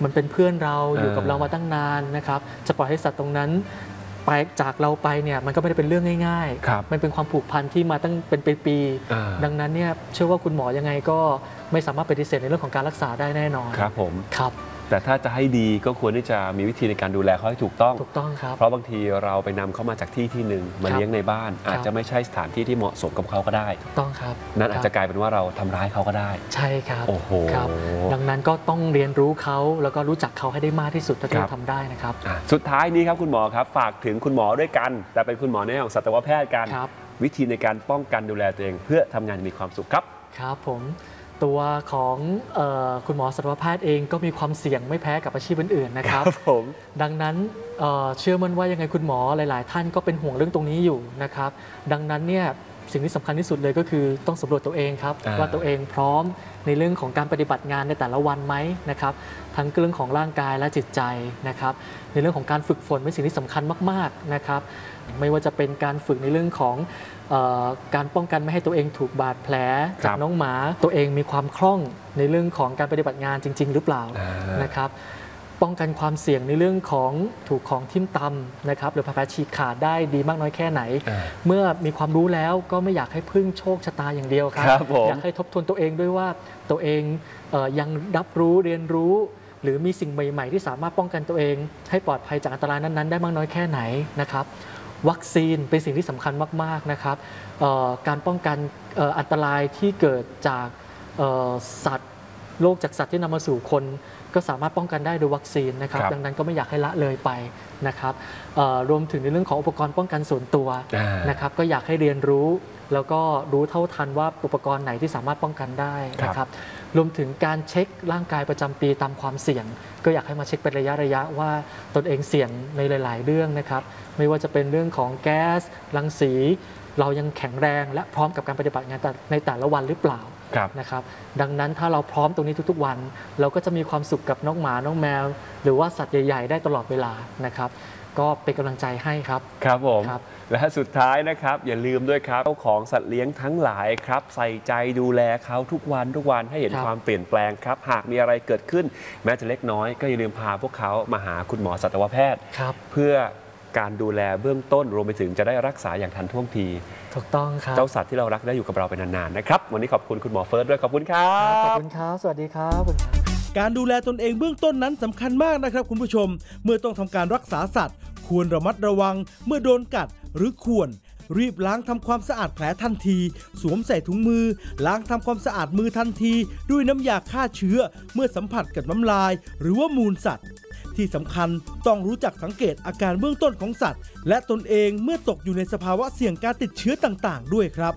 มันเป็นเพื่อนเราอยู่กับเรามาตั้งนานนะครับจะปล่อยให้สัตว์ตรงนั้นไปจากเราไปเนี่ยมันก็ไม่ได้เป็นเรื่องง่ายๆมันเป็นความผูกพันที่มาตั้งเป็นปีๆดังนั้นเนี่ยเชื่อว่าคุณหมอยังไงก็ไม่สามารถปฏิเสธในเรื่องของการรักษาได้แน่นอนครับผมครับแต่ถ้าจะให้ดีก็ควรที่จะมีวิธีในการดูแลเขาให้ถูกต้องครับเพราะบางทีเราไปนำเขามาจากที่หนึ่งมาเลี้ยงในบ้านอาจจะไม่ใช่สถานที่ที่เหมาะสมกับเขาก็ได้ถูกต้องครับนั่นอาจจะกลายเป็นว่าเราทำร้ายเขาก็ได้ใช่ครับโอ้โหดังนั้นก็ต้องเรียนรู้เขาแล้วก็รู้จักเขาให้ได้มากที่สุดเท่าที่จะทำได้นะครับสุดท้ายนี้ครับคุณหมอครับฝากถึงคุณหมอด้วยกันแต่เป็นคุณหมอในของสัตวแพทย์กันวิธีในการป้องกันดูแลตัวเองเพื่อทำงานมีความสุขครับครับผมตัวของคุณหมอสัตวแพทย์เองก็มีความเสี่ยงไม่แพ้กับอาชีพอื่นๆนะครับดังนั้นเชื่อมั่นว่ายังไงคุณหมอหลายๆท่านก็เป็นห่วงเรื่องตรงนี้อยู่นะครับดังนั้นเนี่ยสิ่งที่สำคัญที่สุดเลยก็คือต้องสำรวจตัวเองครับว่าตัวเองพร้อมในเรื่องของการปฏิบัติงานในแต่ละวันไหมนะครับทั้งเรื่องของร่างกายและจิตใจนะครับในเรื่องของการฝึกฝนเป็นสิ่งที่สำคัญมากๆนะครับไม่ว่าจะเป็นการฝึกในเรื่องของการป้องกันไม่ให้ตัวเองถูกบาดแผลจากน้องหมาตัวเองมีความคล่องในเรื่องของการปฏิบัติงานจริงๆหรือเปล่านะครับป้องกันความเสี่ยงในเรื่องของถูกของทิ่มตำนะครับหรือแผลฉีกขาดได้ดีมากน้อยแค่ไหนเมื่อมีความรู้แล้วก็ไม่อยากให้พึ่งโชคชะตาอย่างเดียวครับอยากให้ทบทวนตัวเองด้วยว่าตัวเองยังรับรู้เรียนรู้หรือมีสิ่งใหม่ๆที่สามารถป้องกันตัวเองให้ปลอดภัยจากอันตรายนั้นๆได้มากน้อยแค่ไหนนะครับวัคซีนเป็นสิ่งที่สำคัญมากๆนะครับการป้องกันอันตรายที่เกิดจากสัตว์โรคจากสัตว์ที่นำมาสู่คนก็สามารถป้องกันได้โดยวัคซีนนะครับดังนั้นก็ไม่อยากให้ละเลยไปนะครับรวมถึงในเรื่องของอุปกรณ์ป้องกันส่วนตัวนะครับก็อยากให้เรียนรู้แล้วก็รู้เท่าทันว่าอุปกรณ์ไหนที่สามารถป้องกันได้นะครับรวมถึงการเช็คร่างกายประจำปีตามความเสี่ยงก็อยากให้มาเช็คเป็นระยะว่าตนเองเสี่ยงในหลายๆเรื่องนะครับไม่ว่าจะเป็นเรื่องของแก๊สรังสีเรายังแข็งแรงและพร้อมกับการปฏิบัติงานในแต่ละวันหรือเปล่านะครับดังนั้นถ้าเราพร้อมตรงนี้ทุกๆวันเราก็จะมีความสุขกับน้องหมาน้องแมวหรือว่าสัตว์ใหญ่ๆได้ตลอดเวลานะครับก็เป็นกำลังใจให้ครับครับผมและสุดท้ายนะครับอย่าลืมด้วยครับเจ้าของสัตว์เลี้ยงทั้งหลายครับใส่ใจดูแลเขาทุกวันให้เห็นความเปลี่ยนแปลงครับหากมีอะไรเกิดขึ้นแม้จะเล็กน้อยก็อย่าลืมพาพวกเขามาหาคุณหมอสัตวแพทย์เพื่อการดูแลเบื้องต้นรวมไปถึงจะได้รักษาอย่างทันท่วงทีถูกต้องครับเจ้าสัตว์ที่เรารักได้อยู่กับเราเป็นนานๆนะครับวันนี้ขอบคุณคุณหมอเฟิร์สด้วยขอบคุณครับขอบคุณครับสวัสดีครับการดูแลตนเองเบื้องต้นนั้นสำคัญมากนะครับคุณผู้ชมเมื่อต้องทำการรักษาสัตว์ควรระมัดระวังเมื่อโดนกัดหรือข่วนรีบล้างทำความสะอาดแผลทันทีสวมใส่ถุงมือล้างทำความสะอาดมือทันทีด้วยน้ำยาฆ่าเชื้อเมื่อสัมผัสกับน้ำลายหรือว่ามูลสัตว์ที่สำคัญต้องรู้จักสังเกตอาการเบื้องต้นของสัตว์และตนเองเมื่อตกอยู่ในสภาวะเสี่ยงการติดเชื้อต่างๆด้วยครับ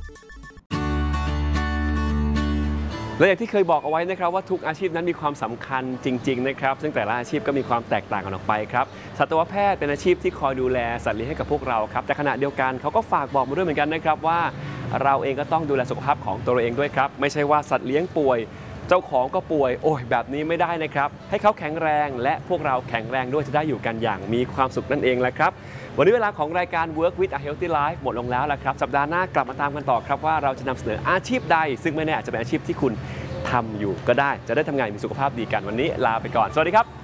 และอย่างที่เคยบอกเอาไว้นะครับว่าทุกอาชีพนั้นมีความสำคัญจริงๆนะครับซึ่งแต่ละอาชีพก็มีความแตกต่างกันออกไปครับสัตวแพทย์เป็นอาชีพที่คอยดูแลสัตว์เลี้ยงให้กับพวกเราครับแต่ขณะเดียวกันเขาก็ฝากบอกมาด้วยเหมือนกันนะครับว่าเราเองก็ต้องดูแลสุขภาพของตัวเราเองด้วยครับไม่ใช่ว่าสัตว์เลี้ยงป่วยเจ้าของก็ป่วยโอ้ยแบบนี้ไม่ได้นะครับให้เขาแข็งแรงและพวกเราแข็งแรงด้วยจะได้อยู่กันอย่างมีความสุขนั่นเองแหละครับวันนี้เวลาของรายการ Work with a Healthy Life หมดลงแล้วละครับสัปดาห์หน้ากลับมาตามกันต่อครับว่าเราจะนำเสนออาชีพใดซึ่งไม่แน่อาจจะเป็นอาชีพที่คุณทำอยู่ก็ได้จะได้ทำงานมีสุขภาพดีกันวันนี้ลาไปก่อนสวัสดีครับ